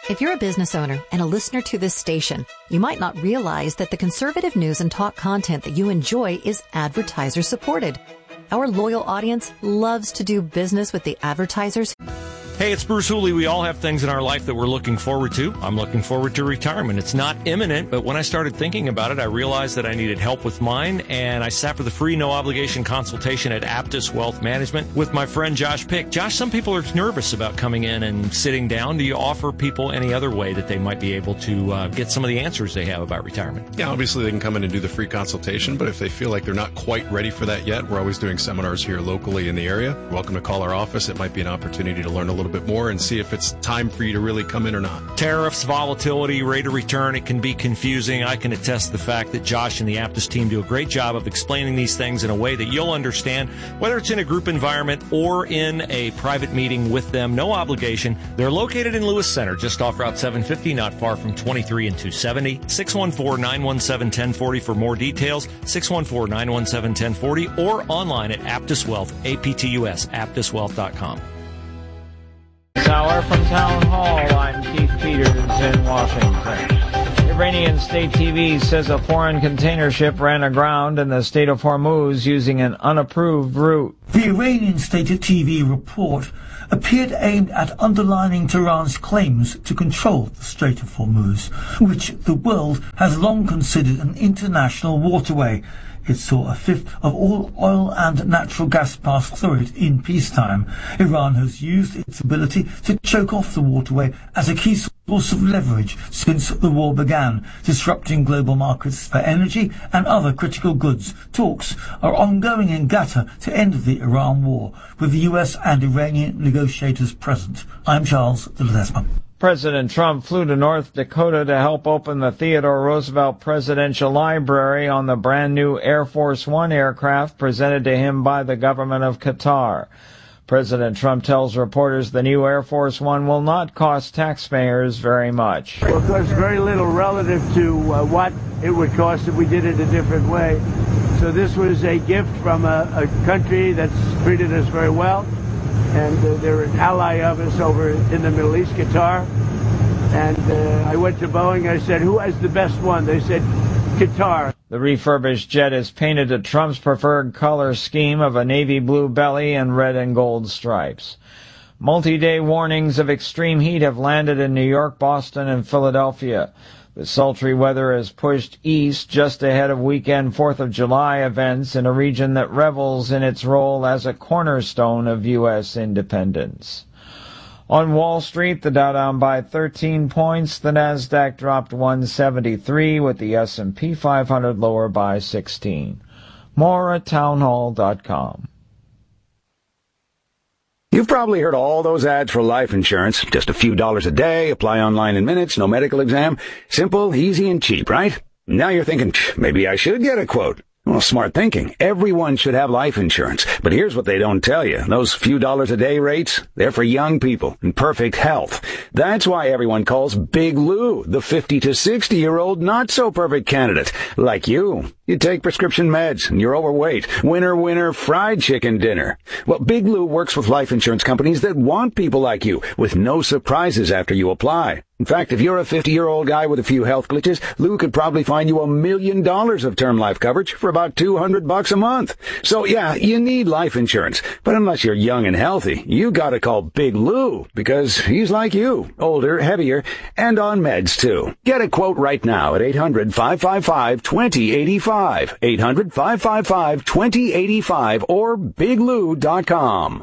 If you're a business owner and a listener to this station, you might not realize that the conservative news and talk content that you enjoy is advertiser supported. Our loyal audience loves to do business with the advertisers. Hey, it's Bruce Hooley. We all have things in our life that we're looking forward to. I'm looking forward to retirement. It's not imminent, but when I started thinking about it, I realized that I needed help with mine, and I sat for the free, no-obligation consultation at Aptus Wealth Management with my friend Josh Pick. Josh, some people are nervous about coming in and sitting down. Do you offer people any other way that they might be able to get some of the answers they have about retirement? Yeah, obviously they can come in and do the free consultation, but if they feel like they're not quite ready for that yet, we're always doing seminars here locally in the area. You're welcome to call our office. It might be an opportunity to learn a little bit more and see if it's time for you to really come in or not. Tariffs, volatility, rate of return, it can be confusing. I can attest to the fact that Josh and the Aptus team do a great job of explaining these things in a way that you'll understand, whether it's in a group environment or in a private meeting with them. No obligation. They're located in Lewis Center, just off Route 750, not far from 23 and 270. 614-917-1040 for more details. 614-917-1040 or online at Aptus Wealth, APTUS, aptuswealth.com. Hour from Town Hall, I'm Keith Peters in Washington. Iranian state TV says a foreign container ship ran aground in the state of Hormuz using an unapproved route. The Iranian state TV report appeared aimed at underlining Tehran's claims to control the Strait of Hormuz, which the world has long considered an international waterway. It saw a fifth of all oil and natural gas pass through it in peacetime. Iran has used its ability to choke off the waterway as a key source of leverage since the war began, disrupting global markets for energy and other critical goods. Talks are ongoing in Qatar to end the Iran war, with the US and Iranian negotiators present. I'm Charles de Ledesma. President Trump flew to North Dakota to help open the Theodore Roosevelt Presidential Library on the brand new Air Force One aircraft presented to him by the government of Qatar. President Trump tells reporters the new Air Force One will not cost taxpayers very much. Well, it costs very little relative to what it would cost if we did it a different way. So this was a gift from a country that's treated us very well. And they're an ally of us over in the Middle East, Qatar. And I went to Boeing, I said, who has the best one? They said, Qatar. The refurbished jet is painted to Trump's preferred color scheme of a navy blue belly and red and gold stripes. Multi-day warnings of extreme heat have landed in New York, Boston, and Philadelphia. The sultry weather has pushed east just ahead of weekend 4th of July events in a region that revels in its role as a cornerstone of U.S. independence. On Wall Street, the Dow down by 13 points, the Nasdaq dropped 173, with the S&P 500 lower by 16. More at townhall.com. You've probably heard all those ads for life insurance. Just a few dollars a day, apply online in minutes, no medical exam. Simple, easy, and cheap, right? Now you're thinking, maybe I should get a quote. Well, smart thinking. Everyone should have life insurance. But here's what they don't tell you. Those few dollars a day rates, they're for young people in perfect health. That's why everyone calls Big Lou the 50 to 60-year-old not-so-perfect candidate, like you. You take prescription meds, and you're overweight. Winner, winner, fried chicken dinner. Well, Big Lou works with life insurance companies that want people like you, with no surprises after you apply. In fact, if you're a 50-year-old guy with a few health glitches, Lou could probably find you $1 million of term life coverage for about $200 a month. So yeah, you need life insurance. But unless you're young and healthy, you gotta call Big Lou, because he's like you, older, heavier, and on meds too. Get a quote right now at 800-555-2085. 800-555-2085 or biglou.com.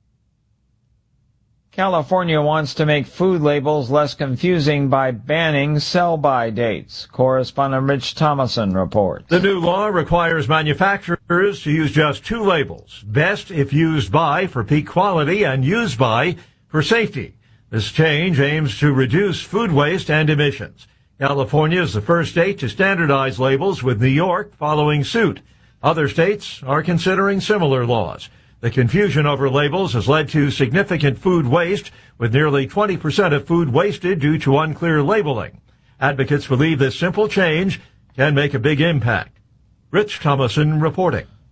California wants to make food labels less confusing by banning sell-by dates. Correspondent Rich Thomason reports. The new law requires manufacturers to use just two labels: best if used by for peak quality and used by for safety. This change aims to reduce food waste and emissions. California is the first state to standardize labels, with New York following suit. Other states are considering similar laws. The confusion over labels has led to significant food waste, with nearly 20% of food wasted due to unclear labeling. Advocates believe this simple change can make a big impact. Rich Thomason reporting.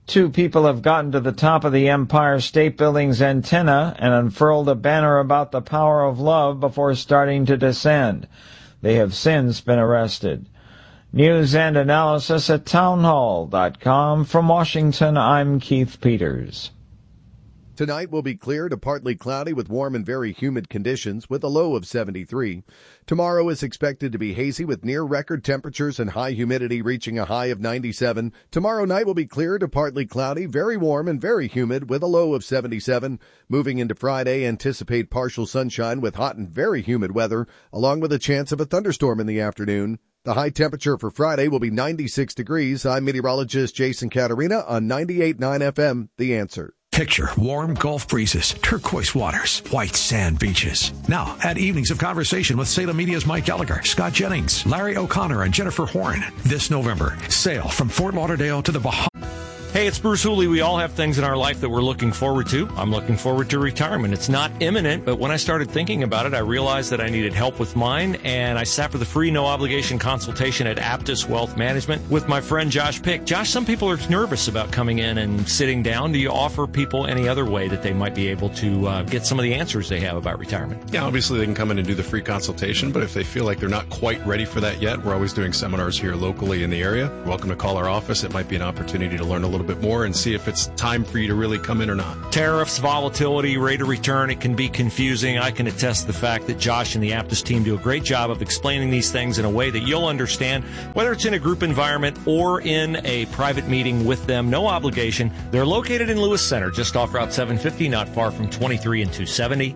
2 people have gotten to the top of the Empire State Building's antenna and unfurled a banner about the power of love before starting to descend. They have since been arrested. News and analysis at townhall.com. From Washington, I'm Keith Peters. Tonight will be clear to partly cloudy with warm and very humid conditions with a low of 73. Tomorrow is expected to be hazy with near record temperatures and high humidity reaching a high of 97. Tomorrow night will be clear to partly cloudy, very warm and very humid with a low of 77. Moving into Friday, anticipate partial sunshine with hot and very humid weather, along with a chance of a thunderstorm in the afternoon. The high temperature for Friday will be 96 degrees. I'm meteorologist Jason Caterina on 98.9 FM, The Answer. Picture warm Gulf breezes, turquoise waters, white sand beaches. Now, add evenings of conversation with Salem Media's Mike Gallagher, Scott Jennings, Larry O'Connor, and Jennifer Horn. This November, sail from Fort Lauderdale to the Bahamas. Hey, it's Bruce Hooley. We all have things in our life that we're looking forward to. I'm looking forward to retirement. It's not imminent, but when I started thinking about it, I realized that I needed help with mine, and I sat for the free, no-obligation consultation at Aptus Wealth Management with my friend Josh Pick. Josh, some people are nervous about coming in and sitting down. Do you offer people any other way that they might be able to get some of the answers they have about retirement? Yeah, obviously they can come in and do the free consultation, but if they feel like they're not quite ready for that yet, we're always doing seminars here locally in the area. You're welcome to call our office. It might be an opportunity to learn a little bit more and see if it's time for you to really come in or not. Tariffs, volatility, rate of return, it can be confusing. I can attest to the fact that Josh and the Aptus team do a great job of explaining these things in a way that you'll understand, whether it's in a group environment or in a private meeting with them. No obligation. They're located in Lewis Center, just off Route 750, not far from 23 and 270.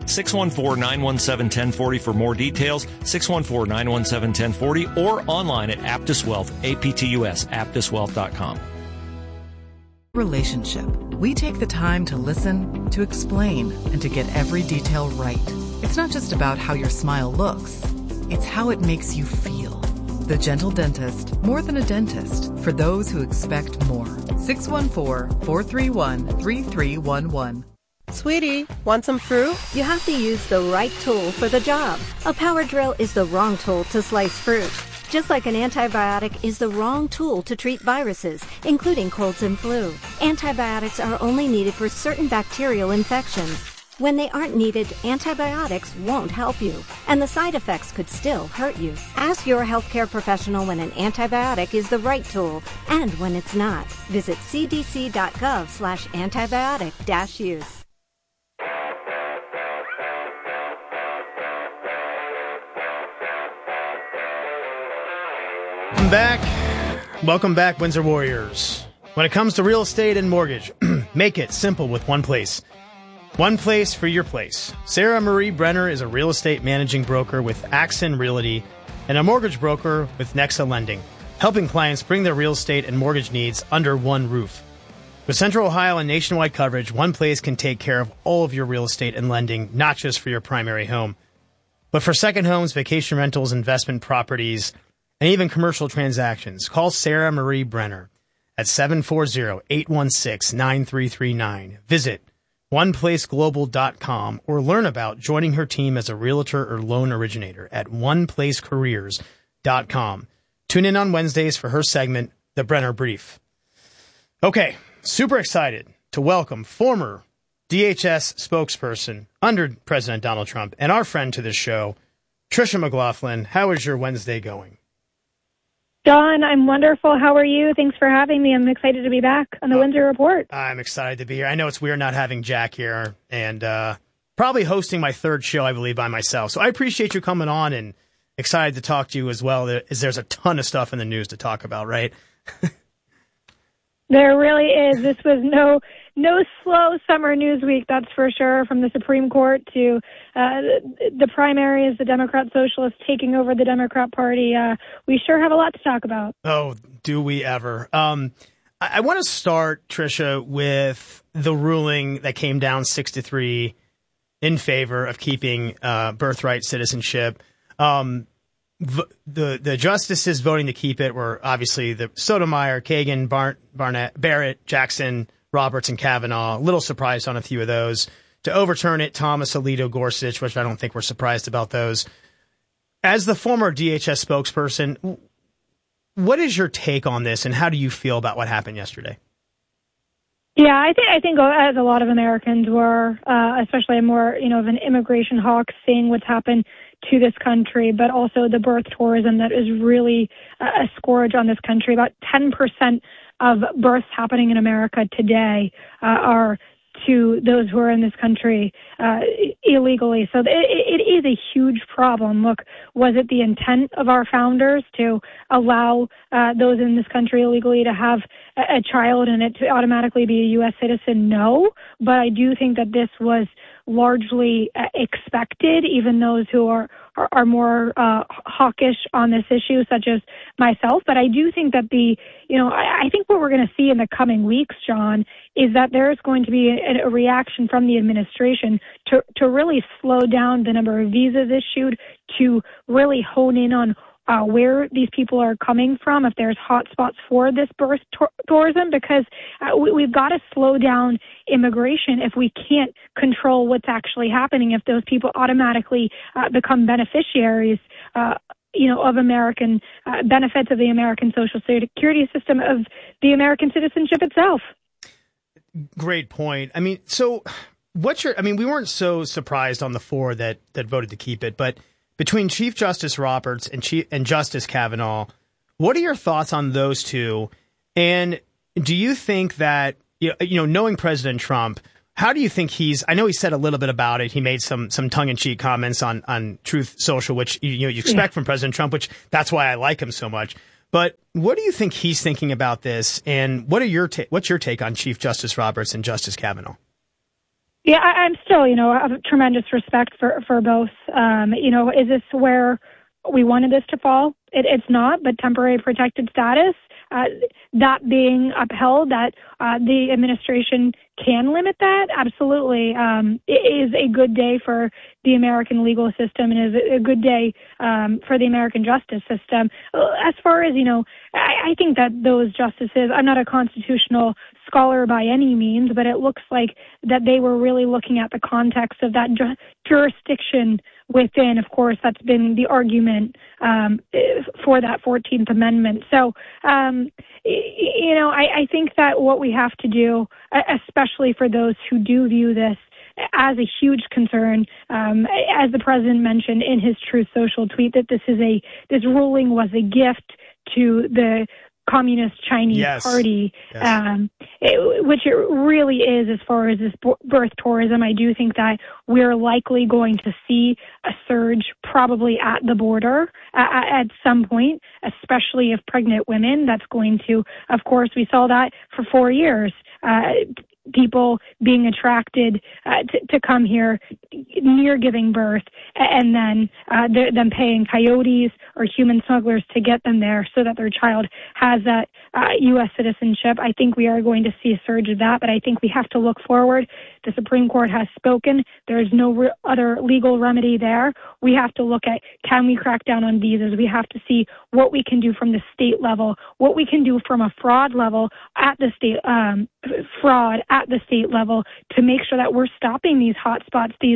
614-917-1040 for more details. 614-917-1040 or online at Aptus Wealth, APTUS, aptuswealth.com. Relationship. We take the time to listen, to explain, and to get every detail right. It's not just about how your smile looks, it's how it makes you feel. The Gentle Dentist, more than a dentist, for those who expect more. 614-431-3311. Sweetie, want some fruit? You have to use the right tool for the job. A power drill is the wrong tool to slice fruit. Just like an antibiotic is the wrong tool to treat viruses, including colds and flu. Antibiotics are only needed for certain bacterial infections. When they aren't needed, antibiotics won't help you, and the side effects could still hurt you. Ask your healthcare professional when an antibiotic is the right tool and when it's not. Visit cdc.gov/antibiotic-use. Welcome back, Windsor Warriors. When it comes to real estate and mortgage, make it simple with one place. One place for your place. Sarah Marie Brenner is a real estate managing broker with Axon Realty and a mortgage broker with Nexa Lending, helping clients bring their real estate and mortgage needs under one roof. With Central Ohio and nationwide coverage, one place can take care of all of your real estate and lending, not just for your primary home, but for second homes, vacation rentals, investment properties, and even commercial transactions. Call Sarah Marie Brenner at 740-816-9339. Visit oneplaceglobal.com or learn about joining her team as a realtor or loan originator at oneplacecareers.com. Tune in on Wednesdays for her segment, The Brenner Brief. Okay, super excited to welcome former DHS spokesperson under President Donald Trump and our friend to this show, Tricia McLaughlin. How is your Wednesday going? John, I'm wonderful. How are you? Thanks for having me. I'm excited to be back on the Windsor Report. I'm excited to be here. I know it's weird not having Jack here and probably hosting my third show, I believe, by myself. So I appreciate you coming on and excited to talk to you as well. There's a ton of stuff in the news to talk about, right? There really is. This was no slow summer news week, that's for sure, from the Supreme Court to the primaries, the Democrat Socialists taking over the Democrat Party. We sure have a lot to talk about. Oh, do we ever. I want to start, Tricia, with the ruling that came down 6-3 in favor of keeping birthright citizenship. The justices voting to keep it were obviously the Sotomayor, Kagan, Barrett, Jackson, Roberts, and Kavanaugh. A little surprised on a few of those. To overturn it, Thomas, Alito, Gorsuch, which I don't think we're surprised about those. As the former DHS spokesperson, what is your take on this, and how do you feel about what happened yesterday? Yeah, I think as a lot of Americans were, especially more, of an immigration hawk, seeing what's happened to this country, but also the birth tourism that is really a scourge on this country. About 10% of births happening in America today are to those who are in this country illegally. So it is a huge problem. Look, was it the intent of our founders to allow those in this country illegally to have a child and it to automatically be a U.S. citizen? No, but I do think that this was largely expected, even those who are more hawkish on this issue, such as myself. But I do think that I think what we're going to see in the coming weeks, John, is that there is going to be a reaction from the administration to really slow down the number of visas issued, to really hone in on where these people are coming from, if there's hot spots for this birth tourism, because we've got to slow down immigration if we can't control what's actually happening, if those people automatically become beneficiaries of American benefits of the American Social Security system, of the American citizenship itself. Great point. I mean, so we weren't so surprised on the 4 that voted to keep it, but between Chief Justice Roberts and Justice Kavanaugh, what are your thoughts on those two? And do you think that, knowing President Trump, how do you think I know he said a little bit about it. He made some tongue-in-cheek comments on Truth Social, which you expect from President Trump, which that's why I like him so much. But what do you think he's thinking about this? And what's your take on Chief Justice Roberts and Justice Kavanaugh? Yeah, I'm still, have tremendous respect for both. Is this where we wanted this to fall? It's not, but temporary protected status, that being upheld, that the administration can limit that, absolutely. It is a good day for the American legal system, and is a good day for the American justice system. As far as, I think that those justices, I'm not a constitutional scholar by any means, but it looks like that they were really looking at the context of that jurisdiction within. Of course, that's been the argument for that 14th Amendment. So, I think that what we have to do, especially for those who do view this as a huge concern, as the president mentioned in his Truth Social tweet, that this ruling was a gift to the Communist Chinese Party, which it really is. As far as this birth tourism, I do think that we're likely going to see a surge probably at the border at some point, especially if pregnant women. That's going to, of course, we saw that for 4 years. People being attracted to come here near giving birth, and then them paying coyotes or human smugglers to get them there so that their child has that U.S. citizenship. I think we are going to see a surge of that, but I think we have to look forward. The Supreme Court has spoken. There is no other legal remedy there. We have to look at, can we crack down on visas? We have to see what we can do from the state level, what we can do from a fraud level at the state, at the state level, to make sure that we're stopping these hotspots, these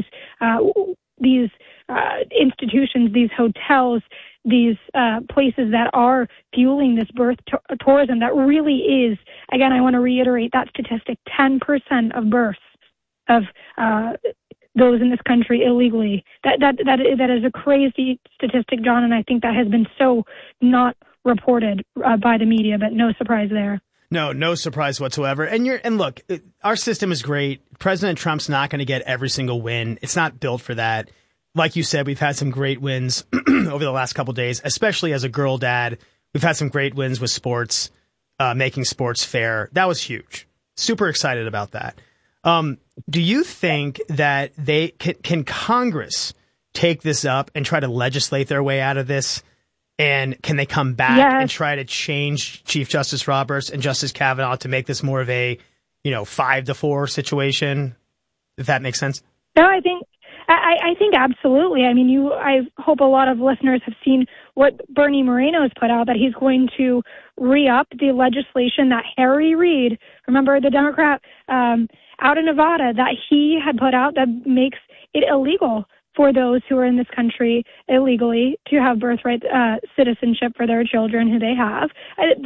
institutions, these hotels, these places that are fueling this birth tourism that really is, again, I want to reiterate that statistic, 10% of births of those in this country illegally. That is a crazy statistic, John, and I think that has been so not reported by the media, but no surprise there. No surprise whatsoever. And look, our system is great. President Trump's not going to get every single win. It's not built for that. Like you said, we've had some great wins over the last couple of days, especially as a girl dad. We've had some great wins with sports, making sports fair. That was huge. Super excited about that. Do you think that can Congress take this up and try to legislate their way out of this? And can they come back and try to change Chief Justice Roberts and Justice Kavanaugh to make this more of a, 5-4 situation? If that makes sense. No, I think absolutely. I mean, I hope a lot of listeners have seen what Bernie Moreno has put out, that he's going to re-up the legislation that Harry Reid, remember the Democrat out in Nevada, that he had put out that makes it illegal for those who are in this country illegally to have birthright citizenship for their children who they have.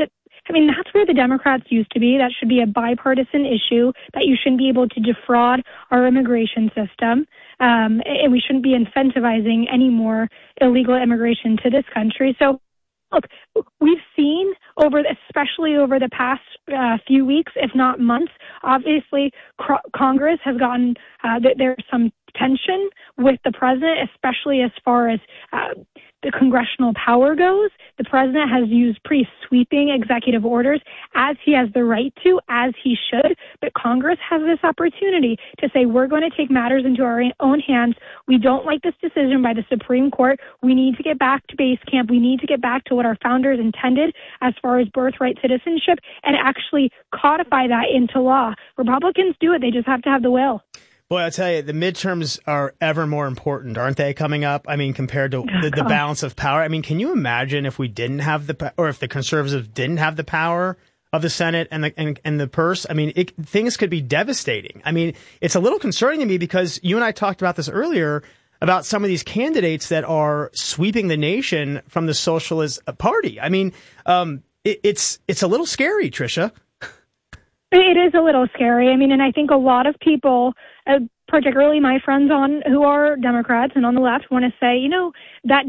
I mean, that's where the Democrats used to be. That should be a bipartisan issue, that you shouldn't be able to defraud our immigration system. And we shouldn't be incentivizing any more illegal immigration to this country. So, look, we've seen especially over the past few weeks, if not months, obviously Congress has gotten, there's some tension with the president, especially as far as the congressional power goes. The president has used pretty sweeping executive orders, as he has the right to, as he should. But Congress has this opportunity to say, we're going to take matters into our own hands. We don't like this decision by the Supreme Court. We need to get back to base camp. We need to get back to what our founders intended as far as birthright citizenship and actually codify that into law. Republicans do it. They just have to have the will. Boy, I'll tell you, the midterms are ever more important, aren't they, coming up? I mean, compared to the balance of power. I mean, can you imagine if we didn't have or if the conservatives didn't have the power of the Senate and the purse? I mean, things could be devastating. I mean, it's a little concerning to me because you and I talked about this earlier about some of these candidates that are sweeping the nation from the Socialist Party. I mean, it's a little scary, Tricia. It is a little scary. I mean, and I think a lot of people, particularly my friends who are Democrats and on the left, want to say, that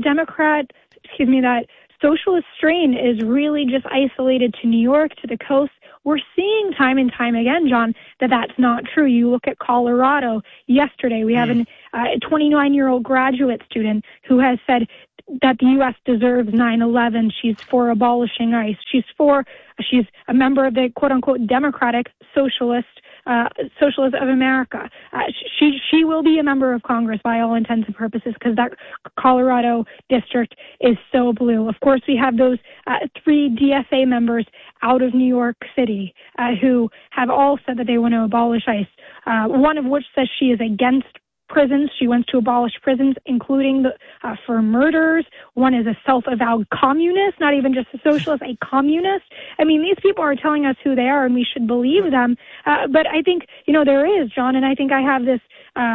that socialist strain is really just isolated to New York, to the coast. We're seeing time and time again, John, that's not true. You look at Colorado yesterday. We have a 29-year-old graduate student who has said that the U.S. deserves 9/11. She's for abolishing ICE. She's a member of the quote-unquote Democratic Socialist of America. She will be a member of Congress by all intents and purposes because that Colorado district is so blue. Of course, we have those 3 DSA members out of New York City who have all said that they want to abolish ICE, one of which says she is against prisons. She wants to abolish prisons, including for murders. One is a self-avowed communist, not even just a socialist, a communist. I mean, these people are telling us who they are, and we should believe them. But I think, there is, John, and I think I have this,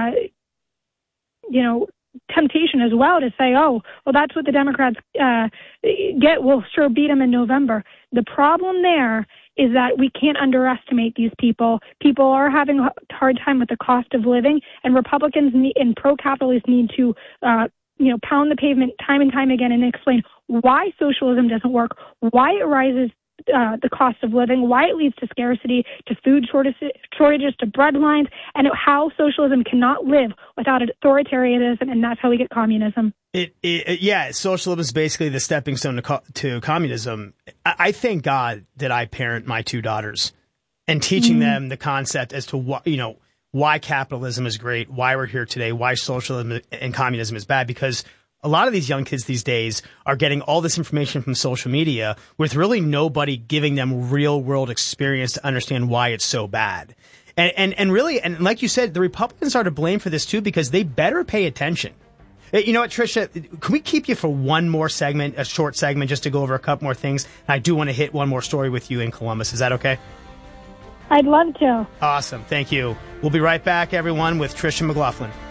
temptation as well to say, oh, well, that's what the Democrats get. We'll sure beat them in November. The problem there is that we can't underestimate these people. People are having a hard time with the cost of living, and Republicans and pro-capitalists need to, pound the pavement time and time again and explain why socialism doesn't work, why it rises the cost of living, why it leads to scarcity, to food shortages, to bread lines, and how socialism cannot live without authoritarianism, and that's how we get communism. Socialism is basically the stepping stone to communism. I thank God that I parent my 2 daughters and teaching them the concept as to why capitalism is great, why we're here today, why socialism and communism is bad, because a lot of these young kids these days are getting all this information from social media with really nobody giving them real world experience to understand why it's so bad. And really, and like you said, the Republicans are to blame for this too, because they better pay attention. You know what, Tricia, can we keep you for one more segment, a short segment, just to go over a couple more things? I do want to hit one more story with you in Columbus. Is that okay? I'd love to. Awesome. Thank you. We'll be right back, everyone, with Tricia McLaughlin.